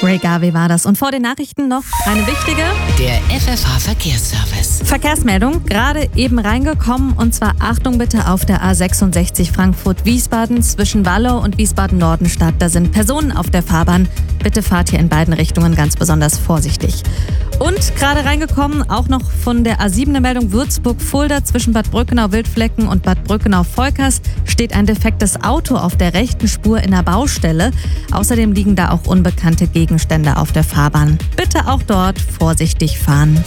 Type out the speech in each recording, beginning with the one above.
Ray Garvey war das. Und vor den Nachrichten noch eine wichtige. Der FFH-Verkehrsservice. Verkehrsmeldung, gerade eben reingekommen. Und zwar Achtung bitte auf der A66 Frankfurt-Wiesbaden zwischen Wallau und Wiesbaden-Nordenstadt. Da sind Personen auf der Fahrbahn. Bitte fahrt hier in beiden Richtungen ganz besonders vorsichtig. Und gerade reingekommen, auch noch von der A7 eine Meldung, Würzburg-Fulda zwischen Bad Brückenau-Wildflecken und Bad Brückenau-Volkers steht ein defektes Auto auf der rechten Spur in der Baustelle. Außerdem liegen da auch unbekannte Gegenstände auf der Fahrbahn. Bitte auch dort vorsichtig fahren.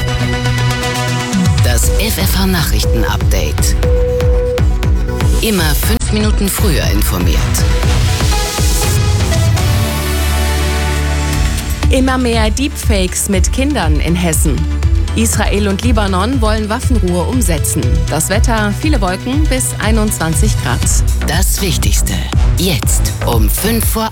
Das FFH-Nachrichten-Update. Immer 5 Minuten früher informiert. Immer mehr Deepfakes mit Kindern in Hessen. Israel und Libanon wollen Waffenruhe umsetzen. Das Wetter, viele Wolken bis 21 Grad. Das Wichtigste, jetzt um 7:55.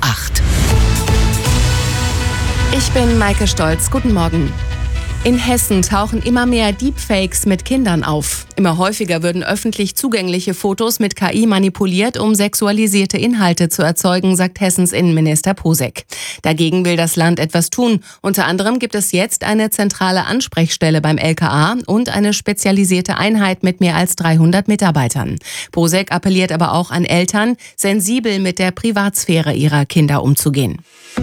Ich bin Maike Stolz. Guten Morgen. In Hessen tauchen immer mehr Deepfakes mit Kindern auf. Immer häufiger würden öffentlich zugängliche Fotos mit KI manipuliert, um sexualisierte Inhalte zu erzeugen, sagt Hessens Innenminister Posek. Dagegen will das Land etwas tun. Unter anderem gibt es jetzt eine zentrale Ansprechstelle beim LKA und eine spezialisierte Einheit mit mehr als 300 Mitarbeitern. Posek appelliert aber auch an Eltern, sensibel mit der Privatsphäre ihrer Kinder umzugehen.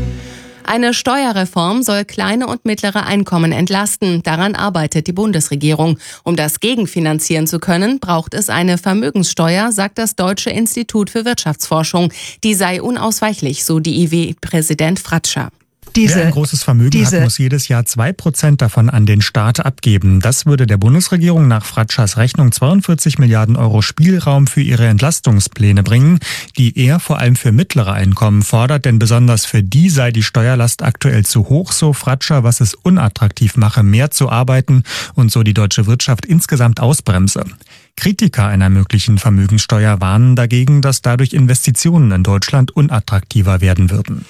Eine Steuerreform soll kleine und mittlere Einkommen entlasten. Daran arbeitet die Bundesregierung. Um das gegenfinanzieren zu können, braucht es eine Vermögenssteuer, sagt das Deutsche Institut für Wirtschaftsforschung. Die sei unausweichlich, so die IW-Präsident Fratscher. Wer ein großes Vermögen hat, muss jedes Jahr 2% davon an den Staat abgeben. Das würde der Bundesregierung nach Fratschers Rechnung 42 Milliarden Euro Spielraum für ihre Entlastungspläne bringen, die er vor allem für mittlere Einkommen fordert, denn besonders für die sei die Steuerlast aktuell zu hoch, so Fratscher, was es unattraktiv mache, mehr zu arbeiten und so die deutsche Wirtschaft insgesamt ausbremse. Kritiker einer möglichen Vermögenssteuer warnen dagegen, dass dadurch Investitionen in Deutschland unattraktiver werden würden.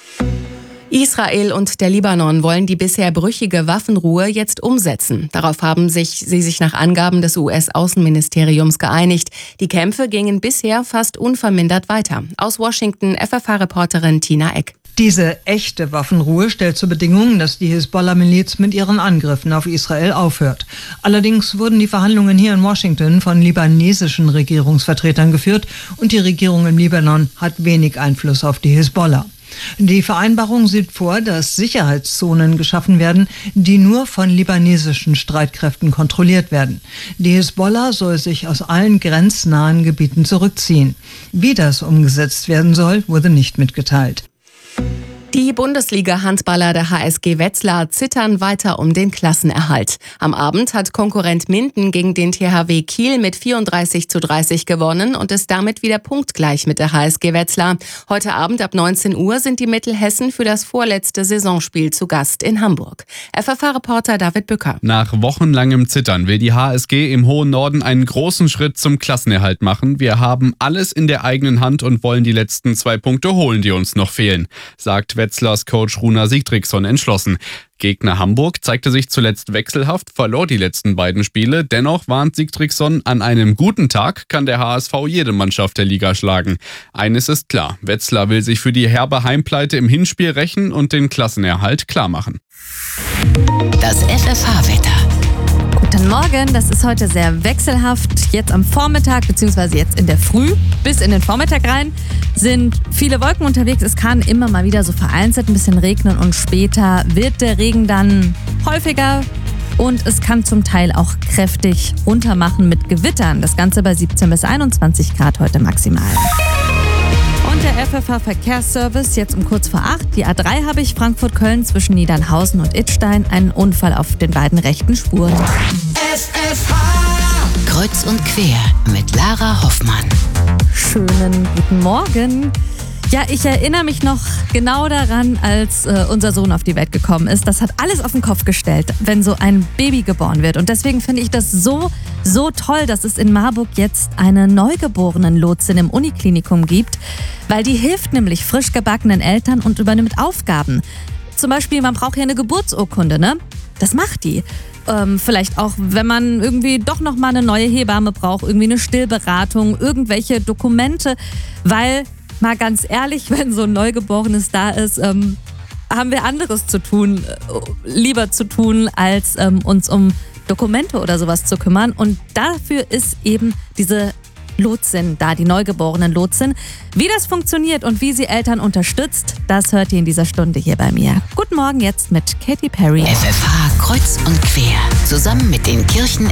Israel und der Libanon wollen die bisher brüchige Waffenruhe jetzt umsetzen. Darauf haben sie sich nach Angaben des US-Außenministeriums geeinigt. Die Kämpfe gingen bisher fast unvermindert weiter. Aus Washington FFH-Reporterin Tina Eck. Diese echte Waffenruhe stellt zur Bedingung, dass die Hisbollah-Miliz mit ihren Angriffen auf Israel aufhört. Allerdings wurden die Verhandlungen hier in Washington von libanesischen Regierungsvertretern geführt und die Regierung im Libanon hat wenig Einfluss auf die Hisbollah. Die Vereinbarung sieht vor, dass Sicherheitszonen geschaffen werden, die nur von libanesischen Streitkräften kontrolliert werden. Die Hisbollah soll sich aus allen grenznahen Gebieten zurückziehen. Wie das umgesetzt werden soll, wurde nicht mitgeteilt. Die Bundesliga-Handballer der HSG Wetzlar zittern weiter um den Klassenerhalt. Am Abend hat Konkurrent Minden gegen den THW Kiel mit 34:30 gewonnen und ist damit wieder punktgleich mit der HSG Wetzlar. Heute Abend ab 19 Uhr sind die Mittelhessen für das vorletzte Saisonspiel zu Gast in Hamburg. FFH-Reporter David Bücker. Nach wochenlangem Zittern will die HSG im hohen Norden einen großen Schritt zum Klassenerhalt machen. Wir haben alles in der eigenen Hand und wollen die letzten 2 Punkte holen, die uns noch fehlen, sagt Wetzlars Coach Runa Sigtriksson entschlossen. Gegner Hamburg zeigte sich zuletzt wechselhaft, verlor die letzten beiden Spiele. Dennoch warnt Sigtriksson, an einem guten Tag kann der HSV jede Mannschaft der Liga schlagen. Eines ist klar, Wetzlar will sich für die herbe Heimpleite im Hinspiel rächen und den Klassenerhalt klarmachen. Das FFH-Wetter. Guten Morgen, das ist heute sehr wechselhaft. Jetzt am Vormittag, beziehungsweise jetzt in der Früh bis in den Vormittag rein, sind viele Wolken unterwegs. Es kann immer mal wieder so vereinzelt ein bisschen regnen und später wird der Regen dann häufiger und es kann zum Teil auch kräftig runtermachen mit Gewittern. Das Ganze bei 17 bis 21 Grad heute maximal. Und der FFH-Verkehrsservice jetzt um kurz vor 8. Die A3 habe ich, Frankfurt-Köln zwischen Niedernhausen und Idstein. Einen Unfall auf den beiden rechten Spuren. FFH Kreuz und quer mit Lara Hoffmann. Schönen guten Morgen. Ja, ich erinnere mich noch genau daran, als unser Sohn auf die Welt gekommen ist. Das hat alles auf den Kopf gestellt, wenn so ein Baby geboren wird. Und deswegen finde ich das so toll, dass es in Marburg jetzt eine Neugeborenen-Lotsin im Uniklinikum gibt, weil die hilft nämlich frisch gebackenen Eltern und übernimmt Aufgaben. Zum Beispiel, man braucht ja eine Geburtsurkunde, ne? Das macht die. Vielleicht auch, wenn man irgendwie doch noch mal eine neue Hebamme braucht, irgendwie eine Stillberatung, irgendwelche Dokumente, weil mal ganz ehrlich, wenn so ein Neugeborenes da ist, haben wir anderes zu tun, lieber zu tun, als uns um Dokumente oder sowas zu kümmern. Und dafür ist eben diese Lotsin da, die neugeborenen Lotsin. Wie das funktioniert und wie sie Eltern unterstützt, das hört ihr in dieser Stunde hier bei mir. Guten Morgen jetzt mit Katy Perry. FFH kreuz und quer. Zusammen mit den Kirchen